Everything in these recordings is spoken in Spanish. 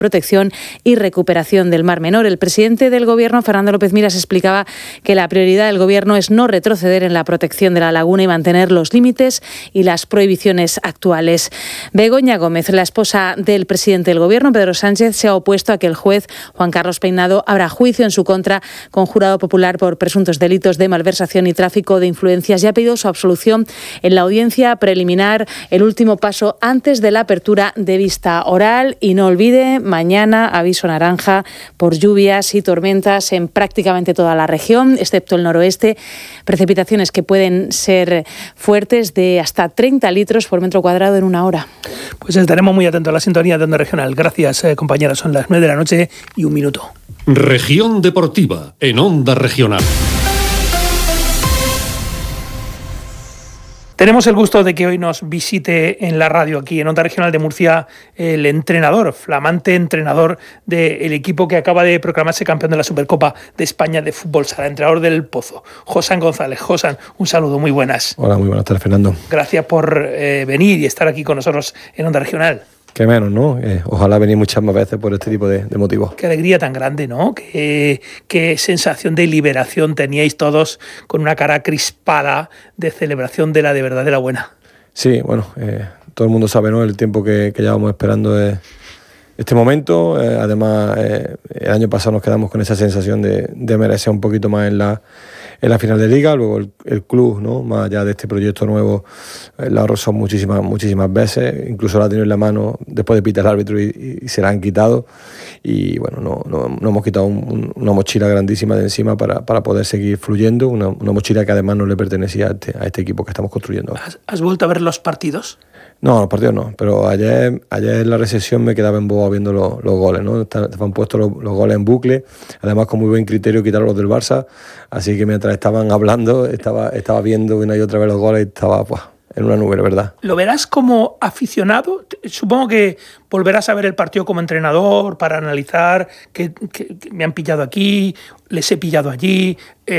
protección y recuperación del Mar Menor. El presidente del Gobierno, Fernando López Miras, explicaba que la prioridad del Gobierno es no retroceder en la protección de la laguna y mantener los límites y las prohibiciones actuales. Begoña Gómez, la esposa del presidente del Gobierno, Pedro Sánchez, se ha opuesto a que el juez Juan Carlos Peinado abra juicio en su contra con jurado popular por presuntos delitos de malversación y tráfico de influencias y ha pedido su absolución en la audiencia preliminar, el último paso antes de la apertura de vista oral. Y no olvide, mañana aviso naranja por lluvias y tormentas en prácticamente toda la región, excepto el noroeste. Precipitaciones que pueden ser fuertes de hasta 30 litros por metro cuadrado en una hora. Pues estaremos muy atentos a la sintonía de Onda Regional. Gracias, compañeros. Son las 9 de la noche y 1 minuto. Región Deportiva en Onda Regional. Tenemos el gusto de que hoy nos visite en la radio, aquí en Onda Regional de Murcia, el entrenador, flamante entrenador del equipo que acaba de proclamarse campeón de la Supercopa de España de Fútbol Sala, entrenador del Pozo, Josan González. Josan, un saludo, muy buenas. Hola, muy buenas tardes, Fernando. Gracias por venir y estar aquí con nosotros en Onda Regional. Qué menos, ¿no? Ojalá venir muchas más veces por este tipo de motivos. Qué alegría tan grande, ¿no? Qué sensación de liberación teníais todos con una cara crispada de celebración de verdad de la buena. Sí, bueno, todo el mundo sabe, ¿no? El tiempo que llevamos esperando este momento. Además, el año pasado nos quedamos con esa sensación de merecer un poquito más en la final de Liga. Luego el club, ¿no? Más allá de este proyecto nuevo, la ha rozado muchísimas veces. Incluso la ha tenido en la mano después de pitar el árbitro y se la han quitado. Y bueno, no hemos quitado una mochila grandísima de encima para poder seguir fluyendo. Una mochila que además no le pertenecía a este equipo que estamos construyendo. ¿Has vuelto a ver los partidos? No, los partidos no, pero ayer en la recepción me quedaba en boba viendo los goles, ¿no? Estaban puestos los goles en bucle, además con muy buen criterio quitaron los del Barça, así que mientras estaban hablando estaba viendo una y otra vez los goles y estaba en una nube, ¿verdad? ¿Lo verás como aficionado? Supongo que volverás a ver el partido como entrenador para analizar que me han pillado aquí, les he pillado allí,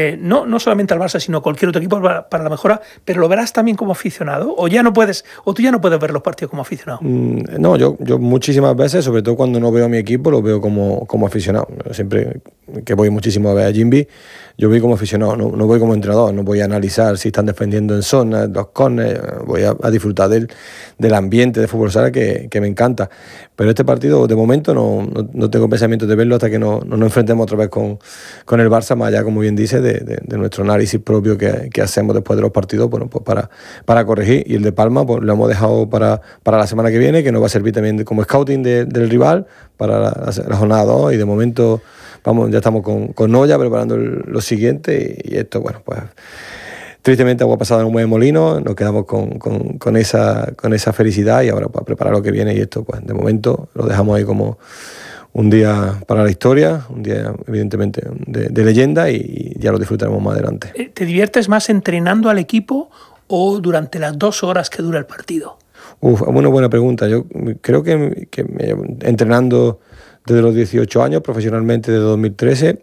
no solamente al Barça, sino cualquier otro equipo para la mejora, pero ¿lo verás también como aficionado? ¿O tú ya no puedes ver los partidos como aficionado? No, yo muchísimas veces, sobre todo cuando no veo a mi equipo, lo veo como aficionado. Siempre que voy muchísimo a ver a Jimby, yo voy como aficionado, no voy como entrenador, no voy a analizar si están defendiendo en zona, los corners, voy a disfrutar del ambiente de fútbol sala que me encanta. Pero este partido, de momento, no tengo pensamiento de verlo hasta que no nos enfrentemos otra vez con el Barça, más allá, como bien dice, de nuestro análisis propio que hacemos después de los partidos, bueno, pues para corregir. Y el de Palma pues lo hemos dejado para la semana que viene, que nos va a servir también como scouting del rival para la jornada 2, y de momento ya estamos con Noya preparando lo siguiente, y esto, bueno, pues tristemente agua pasada en un buen molino, nos quedamos con esa felicidad, y ahora para preparar lo que viene, y esto pues de momento lo dejamos ahí como un día para la historia, un día evidentemente de leyenda, y ya lo disfrutaremos más adelante. ¿Te diviertes más entrenando al equipo o durante las 2 horas que dura el partido? Una buena pregunta. Yo creo que entrenando desde los 18 años, profesionalmente desde 2013,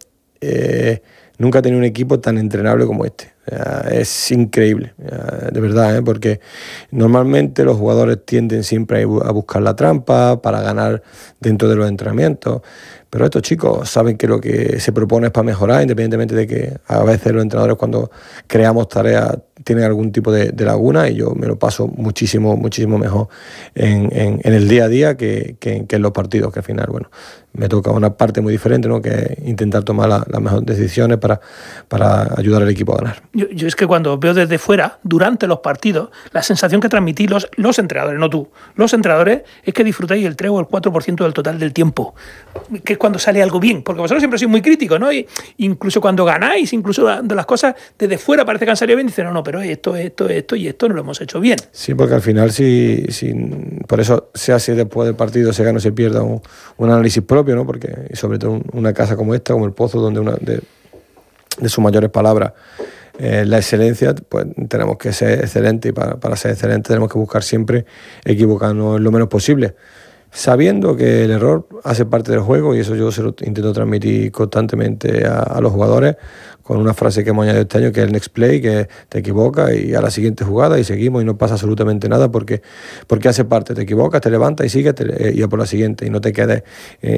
nunca he tenido un equipo tan entrenable como este. Es increíble, de verdad, porque normalmente los jugadores tienden siempre a buscar la trampa para ganar dentro de los entrenamientos, pero estos chicos saben que lo que se propone es para mejorar, independientemente de que a veces los entrenadores, cuando creamos tareas, tienen algún tipo de laguna, y yo me lo paso muchísimo mejor en el día a día que en los partidos, que al final, bueno, me toca una parte muy diferente, ¿no? Que es intentar tomar las mejores decisiones para ayudar al equipo a ganar. Yo es que cuando veo desde fuera, durante los partidos, la sensación que transmitís los entrenadores, no tú, los entrenadores, es que disfrutáis el 3 o el 4% del total del tiempo, que es cuando sale algo bien, porque vosotros siempre sois muy críticos, ¿no? Y incluso cuando ganáis, incluso de las cosas desde fuera parece que han salido bien, dicen, no, pero esto y esto no lo hemos hecho bien. Sí, porque al final, si por eso se hace después del partido, se gana o se pierda un análisis propio, ¿no? Porque, y sobre todo una casa como esta, como el Pozo, donde una de sus mayores palabras la excelencia, pues tenemos que ser excelentes, y para ser excelentes tenemos que buscar siempre equivocarnos lo menos posible. sabiendo que el error hace parte del juego, y eso yo se lo intento transmitir constantemente a los jugadores, con una frase que hemos añadido este año, que es el next play, que te equivocas y a la siguiente jugada y seguimos y no pasa absolutamente nada porque hace parte, te equivocas, te levantas y sigues y a por la siguiente y no te quedes